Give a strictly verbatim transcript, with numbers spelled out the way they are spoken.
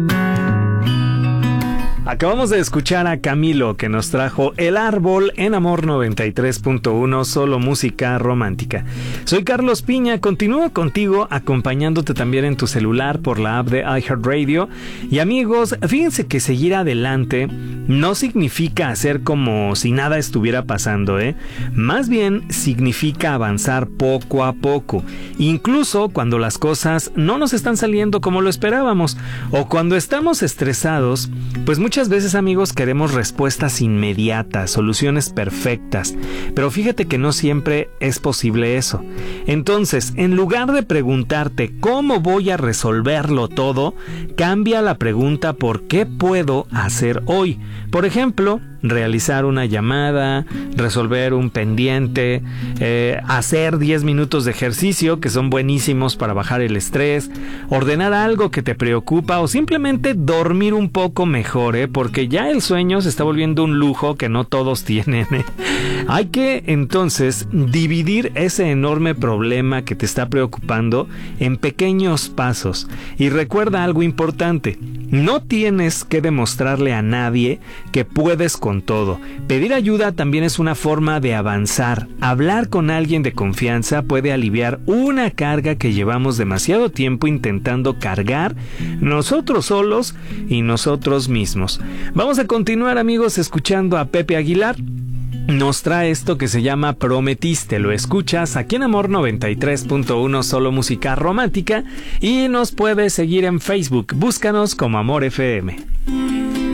Acabamos de escuchar a Camilo, que nos trajo El Árbol en Amor noventa y tres punto uno, solo música romántica. Soy Carlos Piña, continúo contigo acompañándote también en tu celular por la app de iHeartRadio. Y amigos, fíjense que seguir adelante no significa hacer como si nada estuviera pasando, ¿eh? Más bien significa avanzar poco a poco, incluso cuando las cosas no nos están saliendo como lo esperábamos, o cuando estamos estresados. Pues muchas veces, amigos, queremos respuestas inmediatas, soluciones perfectas, pero fíjate que no siempre es posible eso. Entonces, en lugar de preguntarte ¿cómo voy a resolverlo todo?, cambia la pregunta por ¿qué puedo hacer hoy? Por ejemplo, realizar una llamada, resolver un pendiente, eh, hacer diez minutos de ejercicio que son buenísimos para bajar el estrés, ordenar algo que te preocupa o simplemente dormir un poco mejor, ¿eh? Porque ya el sueño se está volviendo un lujo que no todos tienen, ¿eh? Hay que entonces dividir ese enorme problema que te está preocupando en pequeños pasos. Y recuerda algo importante: no tienes que demostrarle a nadie que puedes con todo. Pedir ayuda también es una forma de avanzar. Hablar con alguien de confianza puede aliviar una carga que llevamos demasiado tiempo intentando cargar nosotros solos y nosotros mismos. Vamos a continuar, amigos, escuchando a Pepe Aguilar. Nos trae esto que se llama Prometiste. Lo escuchas aquí en Amor noventa y tres punto uno, solo música romántica, y nos puedes seguir en Facebook. Búscanos como Amor F M.